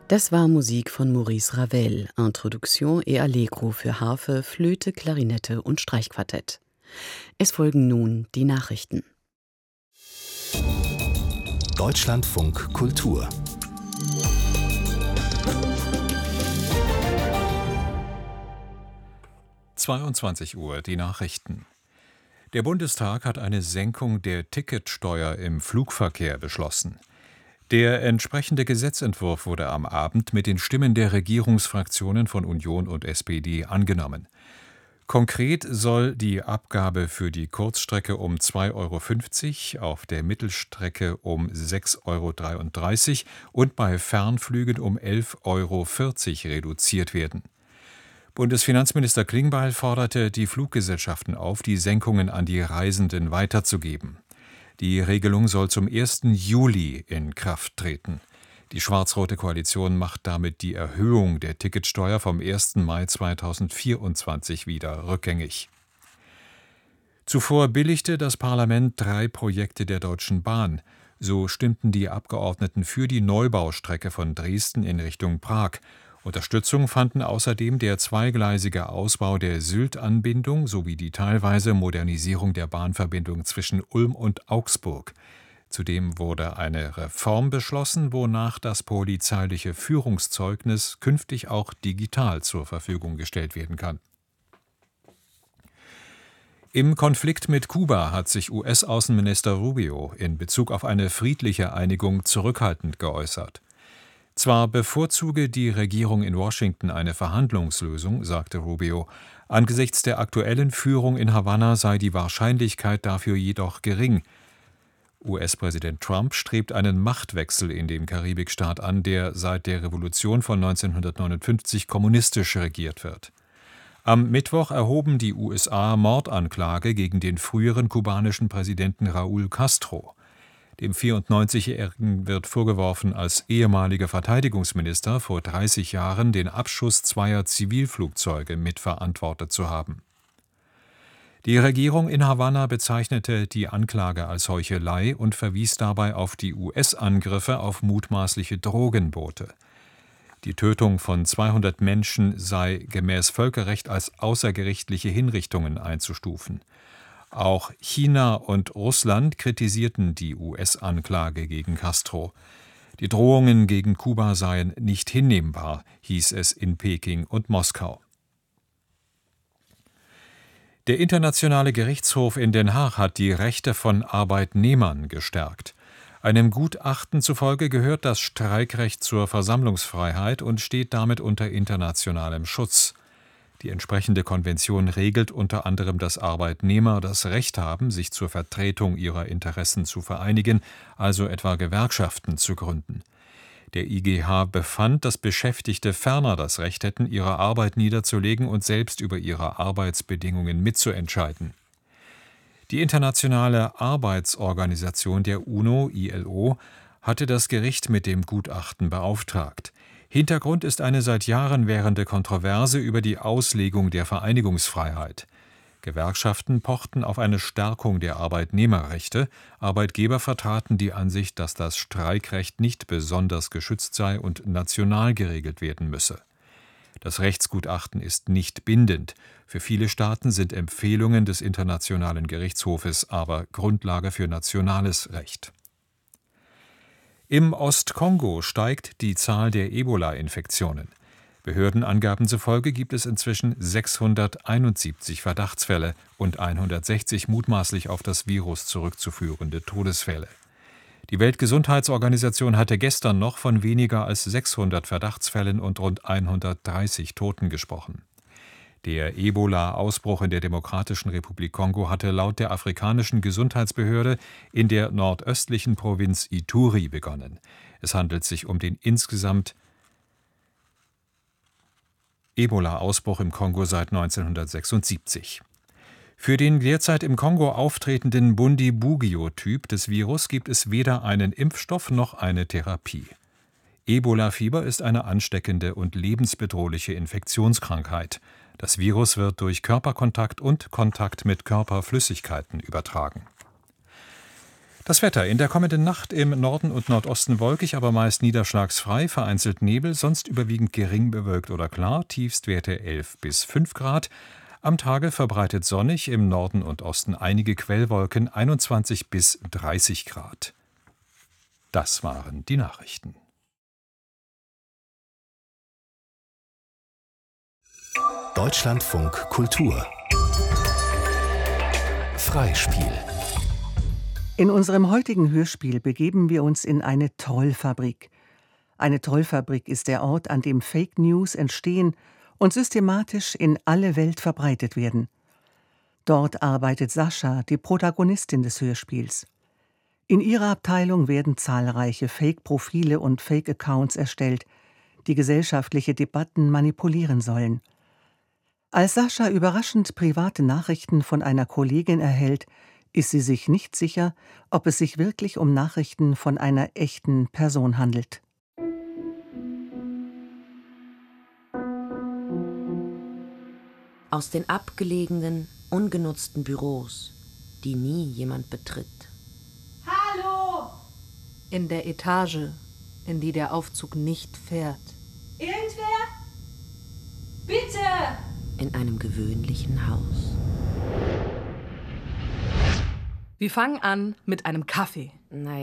Das war Musik von Maurice Ravel, Introduction et Allegro für Harfe, Flöte, Klarinette und Streichquartett. Es folgen nun die Nachrichten. Deutschlandfunk Kultur 22 Uhr, die Nachrichten. Der Bundestag hat eine Senkung der Ticketsteuer im Flugverkehr beschlossen. Der entsprechende Gesetzentwurf wurde am Abend mit den Stimmen der Regierungsfraktionen von Union und SPD angenommen. Konkret soll die Abgabe für die Kurzstrecke um 2,50 €, auf der Mittelstrecke um 6,33 € und bei Fernflügen um 11,40 € reduziert werden. Bundesfinanzminister Klingbeil forderte die Fluggesellschaften auf, die Senkungen an die Reisenden weiterzugeben. Die Regelung soll zum 1. Juli in Kraft treten. Die schwarz-rote Koalition macht damit die Erhöhung der Ticketsteuer vom 1. Mai 2024 wieder rückgängig. Zuvor billigte das Parlament 3 Projekte der Deutschen Bahn. So stimmten die Abgeordneten für die Neubaustrecke von Dresden in Richtung Prag. Unterstützung fanden außerdem der zweigleisige Ausbau der Sylt-Anbindung sowie die teilweise Modernisierung der Bahnverbindung zwischen Ulm und Augsburg. Zudem wurde eine Reform beschlossen, wonach das polizeiliche Führungszeugnis künftig auch digital zur Verfügung gestellt werden kann. Im Konflikt mit Kuba hat sich US-Außenminister Rubio in Bezug auf eine friedliche Einigung zurückhaltend geäußert. Zwar bevorzuge die Regierung in Washington eine Verhandlungslösung, sagte Rubio, angesichts der aktuellen Führung in Havanna sei die Wahrscheinlichkeit dafür jedoch gering. US-Präsident Trump strebt einen Machtwechsel in dem Karibikstaat an, der seit der Revolution von 1959 kommunistisch regiert wird. Am Mittwoch erhoben die USA Mordanklage gegen den früheren kubanischen Präsidenten Raúl Castro. Dem 94-Jährigen wird vorgeworfen, als ehemaliger Verteidigungsminister vor 30 Jahren den Abschuss 2 Zivilflugzeuge mitverantwortet zu haben. Die Regierung in Havanna bezeichnete die Anklage als Heuchelei und verwies dabei auf die US-Angriffe auf mutmaßliche Drogenboote. Die Tötung von 200 Menschen sei gemäß Völkerrecht als außergerichtliche Hinrichtungen einzustufen. Auch China und Russland kritisierten die US-Anklage gegen Castro. Die Drohungen gegen Kuba seien nicht hinnehmbar, hieß es in Peking und Moskau. Der Internationale Gerichtshof in Den Haag hat die Rechte von Arbeitnehmern gestärkt. Einem Gutachten zufolge gehört das Streikrecht zur Versammlungsfreiheit und steht damit unter internationalem Schutz. Die entsprechende Konvention regelt unter anderem, dass Arbeitnehmer das Recht haben, sich zur Vertretung ihrer Interessen zu vereinigen, also etwa Gewerkschaften zu gründen. Der IGH befand, dass Beschäftigte ferner das Recht hätten, ihre Arbeit niederzulegen und selbst über ihre Arbeitsbedingungen mitzuentscheiden. Die Internationale Arbeitsorganisation der UNO, ILO, hatte das Gericht mit dem Gutachten beauftragt. Hintergrund ist eine seit Jahren währende Kontroverse über die Auslegung der Vereinigungsfreiheit. Gewerkschaften pochten auf eine Stärkung der Arbeitnehmerrechte, Arbeitgeber vertraten die Ansicht, dass das Streikrecht nicht besonders geschützt sei und national geregelt werden müsse. Das Rechtsgutachten ist nicht bindend. Für viele Staaten sind Empfehlungen des Internationalen Gerichtshofes aber Grundlage für nationales Recht. Im Ostkongo steigt die Zahl der Ebola-Infektionen. Behördenangaben zufolge gibt es inzwischen 671 Verdachtsfälle und 160 mutmaßlich auf das Virus zurückzuführende Todesfälle. Die Weltgesundheitsorganisation hatte gestern noch von weniger als 600 Verdachtsfällen und rund 130 Toten gesprochen. Der Ebola-Ausbruch in der Demokratischen Republik Kongo hatte laut der afrikanischen Gesundheitsbehörde in der nordöstlichen Provinz Ituri begonnen. Es handelt sich um den insgesamt Ebola-Ausbruch im Kongo seit 1976. Für den derzeit im Kongo auftretenden Bundibugyo-Typ des Virus gibt es weder einen Impfstoff noch eine Therapie. Ebola-Fieber ist eine ansteckende und lebensbedrohliche Infektionskrankheit. Das Virus wird durch Körperkontakt und Kontakt mit Körperflüssigkeiten übertragen. Das Wetter: In der kommenden Nacht im Norden und Nordosten wolkig, aber meist niederschlagsfrei, vereinzelt Nebel, sonst überwiegend gering bewölkt oder klar, Tiefstwerte 11 bis 5 Grad. Am Tage verbreitet sonnig, im Norden und Osten einige Quellwolken, 21 bis 30 Grad. Das waren die Nachrichten. Deutschlandfunk Kultur Freispiel. In unserem heutigen Hörspiel begeben wir uns in eine Trollfabrik. Eine Trollfabrik ist der Ort, an dem Fake News entstehen und systematisch in alle Welt verbreitet werden. Dort arbeitet Sascha, die Protagonistin des Hörspiels. In ihrer Abteilung werden zahlreiche Fake-Profile und Fake-Accounts erstellt, die gesellschaftliche Debatten manipulieren sollen. Als Sascha überraschend private Nachrichten von einer Kollegin erhält, ist sie sich nicht sicher, ob es sich wirklich um Nachrichten von einer echten Person handelt. Aus den abgelegenen, ungenutzten Büros, die nie jemand betritt. Hallo! In der Etage, in die der Aufzug nicht fährt. Irgendwer? Bitte! In einem gewöhnlichen Haus. Wir fangen an mit einem Kaffee. Naja,